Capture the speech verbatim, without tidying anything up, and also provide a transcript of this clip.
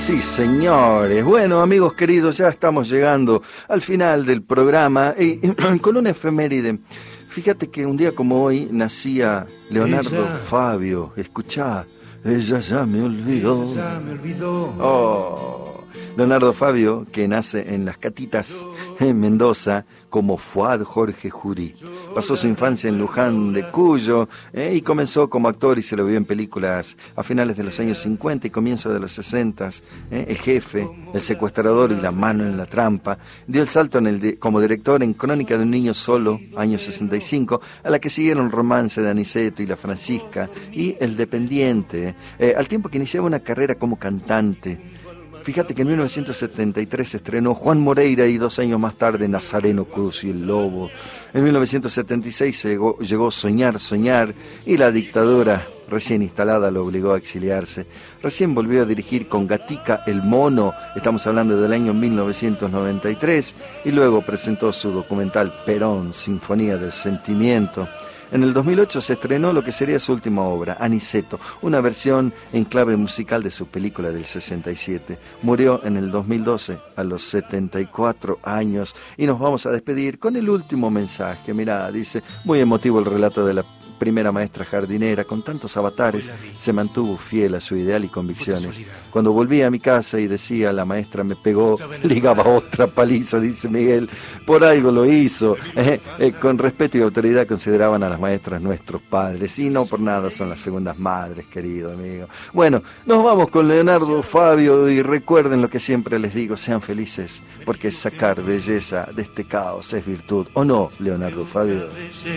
Sí, señores. Bueno, amigos queridos, ya estamos llegando al final del programa y, y con una efeméride. Fíjate que un día como hoy nacía Leonardo ella, Fabio. Escuchá, ella ya me olvidó. Ella ya me olvidó. Oh, Leonardo Fabio, que nace en Las Catitas, en Mendoza, como Fuad Jorge Jurí. Pasó su infancia en Luján de Cuyo eh, y comenzó como actor y se lo vio en películas a finales de los años cincuenta y comienzo de los sesenta. Eh, El Jefe, El Secuestrador y La Mano en la Trampa. Dio el salto en el de, como director en Crónica de un Niño Solo, año sesenta y cinco, a la que siguieron Romance de Aniceto y La Francisca y El Dependiente, eh, al tiempo que iniciaba una carrera como cantante. Fíjate que en mil novecientos setenta y tres se estrenó Juan Moreira y dos años más tarde Nazareno Cruz y el Lobo. En mil novecientos setenta y seis llegó, llegó Soñar, Soñar y la dictadura recién instalada lo obligó a exiliarse. Recién volvió a dirigir con Gatica el Mono, estamos hablando del año mil novecientos noventa y tres, y luego presentó su documental Perón, Sinfonía del Sentimiento. En el dos mil ocho se estrenó lo que sería su última obra, Aniceto, una versión en clave musical de su película del sesenta y siete. Murió en el dos mil doce a los setenta y cuatro años y nos vamos a despedir con el último mensaje. Mirá, dice, muy emotivo el relato de la primera maestra jardinera, con tantos avatares, se mantuvo fiel a su ideal y convicciones. Cuando volví a mi casa y decía, la maestra me pegó, ligaba otra paliza, dice Miguel, por algo lo hizo. Eh, eh, con respeto y autoridad consideraban a las maestras nuestros padres, y no por nada son las segundas madres, querido amigo. Bueno, nos vamos con Leonardo Fabio, y recuerden lo que siempre les digo, sean felices, porque sacar belleza de este caos es virtud, ¿o no, Leonardo Fabio?